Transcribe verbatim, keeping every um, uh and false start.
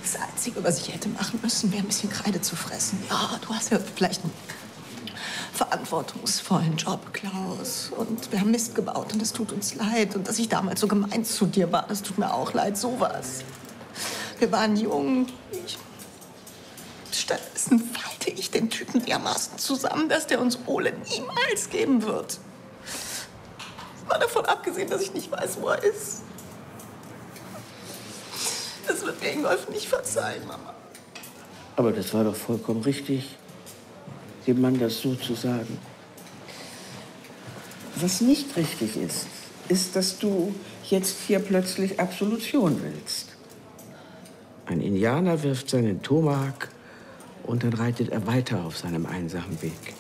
Das Einzige, was ich hätte machen müssen, wäre ein bisschen Kreide zu fressen. Ja, du hast ja vielleicht einen verantwortungsvollen Job, Klaus. Und wir haben Mist gebaut und es tut uns leid. Und dass ich damals so gemein zu dir war, das tut mir auch leid, sowas. Wir waren jung. Ich Stattdessen falte ich den Typen dermaßen zusammen, dass der uns Ole niemals geben wird. Mal davon abgesehen, dass ich nicht weiß, wo er ist. Das wird mir Ingolf nicht verzeihen, Mama. Aber das war doch vollkommen richtig, dem Mann das so zu sagen. Was nicht richtig ist, ist, dass du jetzt hier plötzlich Absolution willst. Ein Indianer wirft seinen Tomahawk und dann reitet er weiter auf seinem einsamen Weg.